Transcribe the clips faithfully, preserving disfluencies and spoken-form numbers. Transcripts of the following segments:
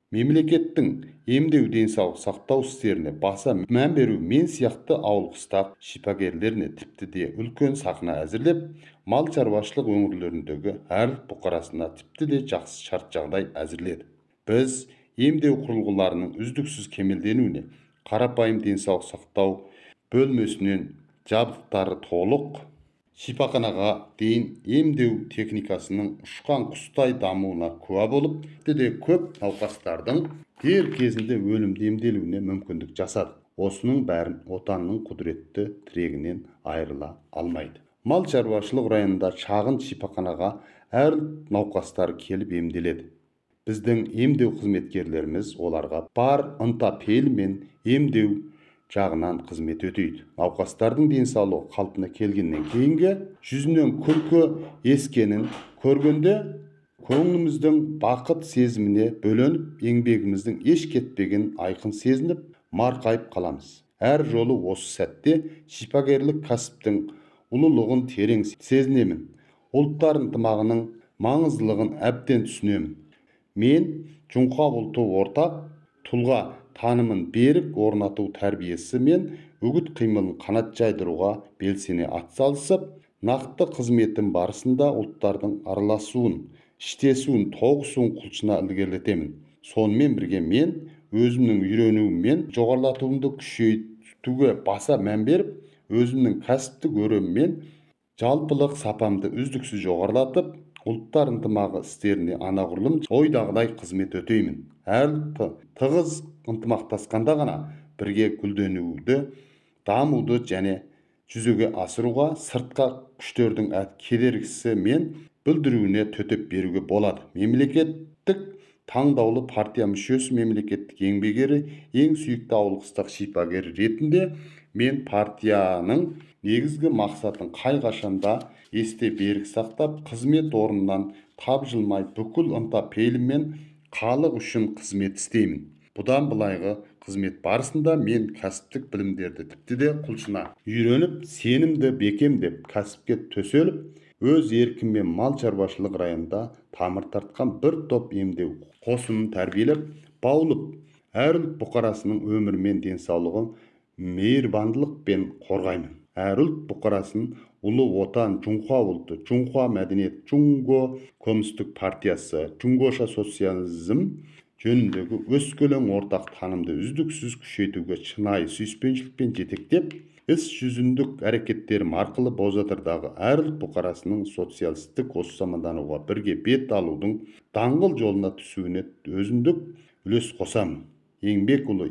Мемлекеттің емдеу денсаулық сақтау істеріне баса мән беру мен сияқты ауыл қыстақ шипагерлеріне тіпті де үлкен сахна әзірлеп, мал шаруашылық өңірлеріндегі әрлік бұқарасына тіпті де жақсы шарт жағдай әзірледі. Біз емдеу құрылғыларының үздіксіз кемелденуіне, қарапайым денсаулық сақтау бөлмесінен жабдықтары толық шипаханаға дейін емдеу техникасының ұшқан құстай дамуына куә болып, тіпті де көп науқастардың дер кезінде өлімді емделуіне мүмкіндік жасады. Осының бәрін отанның құдіретті тірегінен айырыла алмайды. Мал шаруашылық районында шағын шипаханаға әр науқастар келіп емделеді. Біздің емдеу қызметкерлеріміз оларға бар ынта пейілмен емдеу жағынан қызмет өтейді. Науқастардың денсаулығы қалпына келгеннен кейінгі жүзінен күлкі ескенін көргенде көңіліміздің бақыт сезіміне бөленіп, еңбегіміздің еш кетпеген айқын сезініп, марқайып қаламыз. Әр жолы осы сәтте шипагерлік кәсіптің ұлылығын терең сезінемін. Ұлттар ынтымағының маңыздылығын әбден түсінемін. Мен Жұңқа ұлты ортақ тұлға танымын берік орнату тәрбиесі мен үгіт қимылын қанат жайдыруға белсене атсалысып, нақты қызметім барысында ұлттардың араласуын, іштесуін, тоғысуын құлшына ілгерілетемін. Сонымен бірге мен өзімнің үйренуім мен жоғарылатуымды күшейтуге баса мән беріп, өзімнің кәсіптік өрем мен жалпылық сапамды үздіксіз жоғарылатып, ұлттар ынтымағы істеріне анағұрлым ойдағыдай қызмет өтеймін. Әр тығыз ынтымақтасқанда ғана бірге гүлденуді, дамуды және жүзеге асыруға сыртқа күштердің кедергісі мен бүлдіруіне төтеп беруге болады. Мемлекеттік таңдаулы партия мүшесі, мемлекеттік еңбек ері, ең сүйікті ауыл қыстақ шипагер ретінде мен партияның негізгі мақсатын қай-қашанда есте берік сақтап, қызмет орнынан тапжылмай бүкіл ынта пейіліммен халық үшін қызмет істеймін. Бұдан былайғы қызмет барысында мен кәсіптік білімдерді тіпті де құлшына үйреніп, сенімді бекем деп кәсіпке төселіп, өз еркіммен мал шаруашылық районында тамыр тартқан бір топ емдеу қосынын тәрбиелеп, баулып, әр ұлт бұқарасының өмірі мен денсаулығын мейірбандылықпен қорғаймын. Әр ұлт бұқарасын ұлы отан, Жұңқа ұлты, Жұңқа мәдениет, Жұңго коммунистік партиясы, Жұңгоша социализм жөніндегі өскелең ортақ танымды үздіксіз күшейтуге шынайы сүйіспеншілікпен жетектеп, іс жүзіндік әрекеттерім арқылы Бозатырдағы әр ұлт бұқарасының социалистік осамандануға бірге бет алудың даңғыл жолына түсуіне өзіндік үлес қосамын. Еңбек ұлы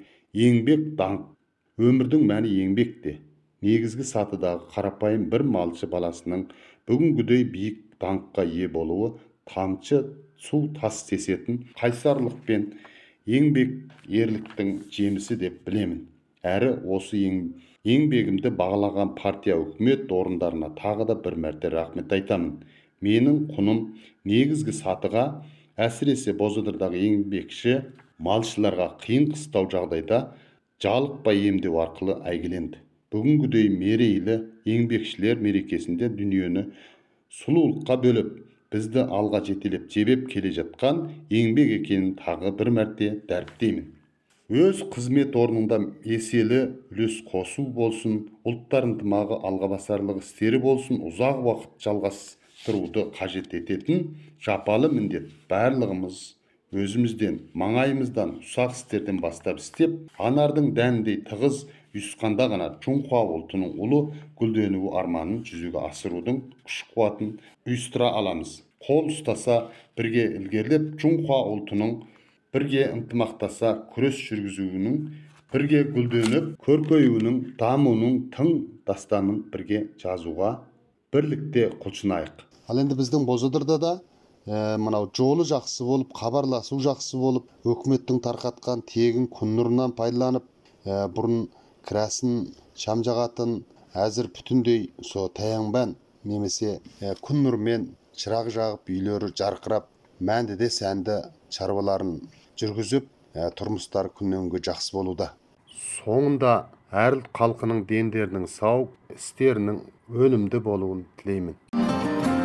еңбек даңқ, өмірдің мәні еңбекте. Негізгі сатыдағы қарапайым бір малшы баласының бүгінгідей биік даңққа ие болуы тамшы су тас тесетін қайсарлық пен еңбек ерліктің жемісі деп білемін. Әрі осы еңбегімді бағалаған партия үкімет орындарына тағы да бір мәрте рахмет айтамын. Менің құным негізгі сатыға, әсіресе Бозатырдағы еңбекші малшыларға қиын қыстау жағдайда жалықпай емдеу арқылы әйгіленді. Бүгінгідей мерейлі еңбекшілер мерекесінде дүниені сұлулыққа бөліп, бізді алға жетелеп жебеп келе жатқан еңбек екенін тағы бір мәрте дәріптеймін. Өз қызмет орнында еселі үлес қосу болсын, ұлттар ынтымағы алғабасарлық істері болсын, ұзақ уақыт жалғастыруды қажет ететін жапалы міндет барлығымыз өзімізден, маңайымыздан, ұсақ істерден бастап істеп, анардың дәніндей тығыз ұйысқанда ғана Жұңқа ұлтының ұлы гүлденуі арманын жүзеге асырудың күш-қуатын ұйыстыра аламыз. Қол ұстаса бірге ілгерілеп, Жұңқа ұлтының бірге ынтымақтаса күрес жүргізуінің, бірге гүлденіп, көркеюінің, дамуының тың дастанын бірге жазуға бірлікте құлшынайық. Ал енді біздің Бозатырда да Ә, мынау жолы жақсы болып, хабарласу жақсы болып, өкіметтің тарқатқан тегін күн нұрынан пайдаланып, ә, бұрын кірәсін шам жағатын, әзір бүтіндей со таянбан немесе ә, күн нұрмен шырақ жағып, үйлері жарқырап, мәнді де сәнді шаруаларын жүргізіп, ә, тұрмыстар күннен күнге жақсы болуда. Соңында әр халқының дендерінің сау істерінің өнімді болуын тілеймін.